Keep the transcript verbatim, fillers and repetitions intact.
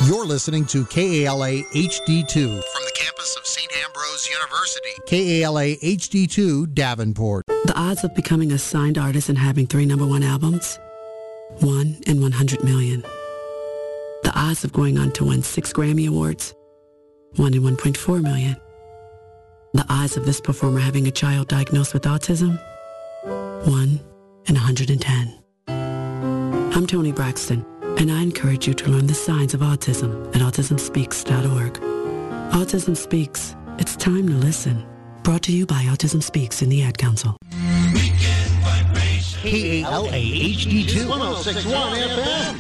You're listening to K A L A H D two from the campus of Saint Ambrose University. K A L A H D two, Davenport. The odds of becoming a signed artist and having three number one albums? One in one hundred million. The odds of going on to win six Grammy Awards? One in one point four million. The odds of this performer having a child diagnosed with autism? One in one hundred ten. I'm Toni Braxton, and I encourage you to learn the signs of autism at autism speaks dot org. Autism Speaks. It's time to listen. Brought to you by Autism Speaks and the Ad Council. K A L A H D two, one oh six point one F M.